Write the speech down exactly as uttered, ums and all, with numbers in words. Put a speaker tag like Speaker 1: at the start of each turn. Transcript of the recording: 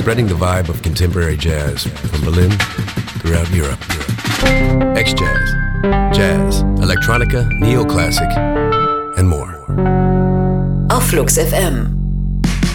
Speaker 1: spreading the vibe of contemporary jazz from Berlin throughout Europe. X-Jazz, Jazz, Electronica, Neoclassic and more.
Speaker 2: Auf Flux F M.